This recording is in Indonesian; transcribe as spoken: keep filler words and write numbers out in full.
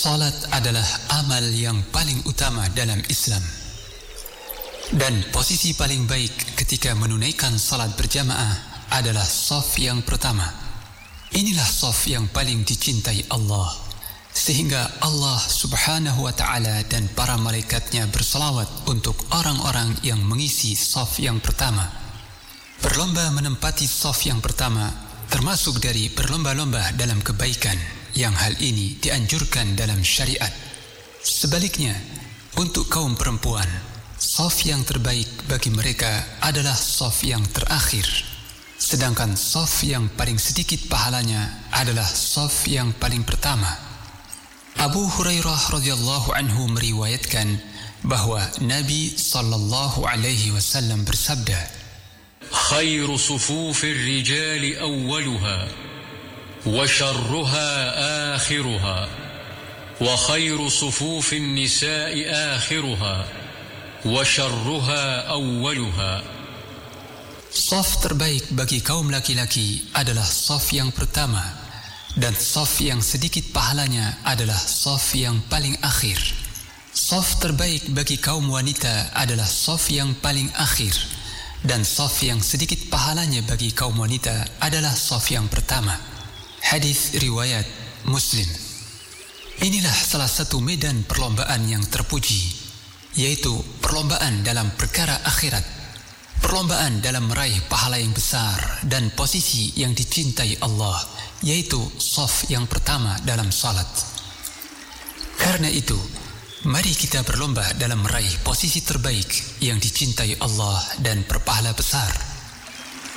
Salat adalah amal yang paling utama dalam Islam. Dan posisi paling baik ketika menunaikan salat berjamaah adalah shaf yang pertama. Inilah shaf yang paling dicintai Allah, sehingga Allah subhanahu wa ta'ala dan para malaikatnya berselawat untuk orang-orang yang mengisi shaf yang pertama. Berlomba menempati shaf yang pertama termasuk dari berlomba-lomba dalam kebaikan, yang hal ini dianjurkan dalam syariat. Sebaliknya, untuk kaum perempuan, shaf yang terbaik bagi mereka adalah shaf yang terakhir, sedangkan shaf yang paling sedikit pahalanya adalah shaf yang paling pertama. Abu Hurairah radhiyallahu anhu meriwayatkan bahwa Nabi sallallahu alaihi wasallam bersabda, "Khairu sufufir rijali awwaluha wa syarruha akhiruha wa khairu sufufin nisa'i akhiruha wa syarruha awwaluha." Shaf terbaik bagi kaum laki-laki adalah shaf yang pertama, dan shaf yang sedikit pahalanya adalah shaf yang paling akhir. Shaf terbaik bagi kaum wanita adalah shaf yang paling akhir, dan shaf yang sedikit pahalanya bagi kaum wanita adalah shaf yang pertama. Hadis riwayat Muslim. Inilah salah satu medan perlombaan yang terpuji, yaitu perlombaan dalam perkara akhirat, perlombaan dalam meraih pahala yang besar dan posisi yang dicintai Allah, yaitu shaf yang pertama dalam salat. Karena itu, mari kita berlomba dalam meraih posisi terbaik yang dicintai Allah dan berpahala besar.